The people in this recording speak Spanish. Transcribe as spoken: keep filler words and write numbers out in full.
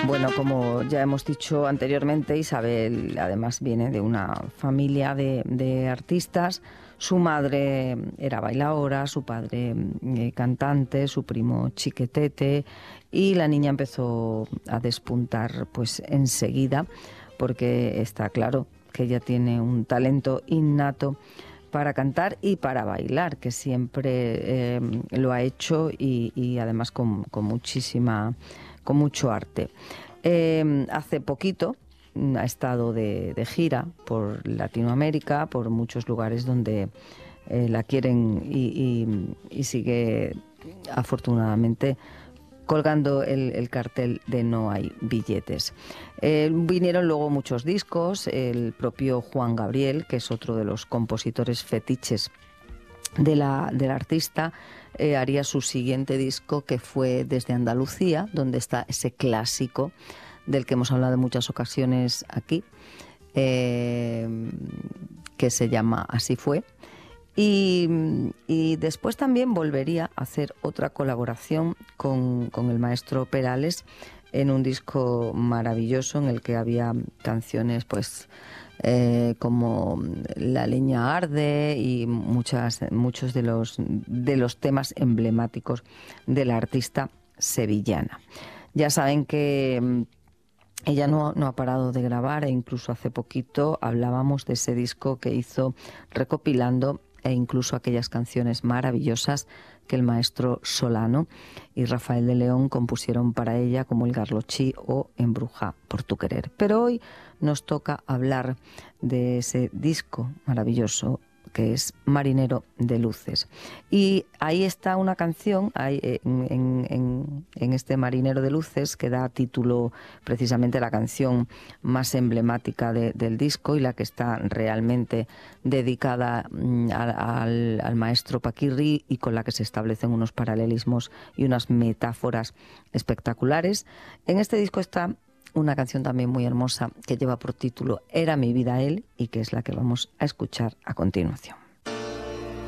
Bueno, como ya hemos dicho anteriormente, Isabel además viene de una familia de, de artistas. Su madre era bailaora, su padre eh, cantante, su primo chiquetete, y la niña empezó a despuntar pues enseguida, porque está claro que ella tiene un talento innato para cantar y para bailar, que siempre eh, lo ha hecho y, y además con, con muchísima, con mucho arte. Eh, hace poquito ha estado de, de gira por Latinoamérica, por muchos lugares donde eh, la quieren y, y, y sigue afortunadamente colgando el, el cartel de No hay billetes. Eh, vinieron luego muchos discos, el propio Juan Gabriel, que es otro de los compositores fetiches de la, del artista, eh, haría su siguiente disco, que fue Desde Andalucía, donde está ese clásico del que hemos hablado en muchas ocasiones aquí, eh, que se llama Así fue. Y, y después también volvería a hacer otra colaboración con, con el maestro Perales en un disco maravilloso en el que había canciones pues eh, como La leña arde y muchas, muchos de los, de los temas emblemáticos de la artista sevillana. Ya saben que ella no, no ha parado de grabar, e incluso hace poquito hablábamos de ese disco que hizo recopilando e incluso aquellas canciones maravillosas que el maestro Solano y Rafael de León compusieron para ella, como El Garlochí o Embruja por tu querer. Pero hoy nos toca hablar de ese disco maravilloso que es Marinero de Luces. Y ahí está una canción, hay, en, en, en este Marinero de Luces, que da título precisamente a la canción más emblemática de, del disco y la que está realmente dedicada a, al, al maestro Paquirri, y con la que se establecen unos paralelismos y unas metáforas espectaculares. En este disco está una canción también muy hermosa que lleva por título Era mi vida él, y que es la que vamos a escuchar a continuación.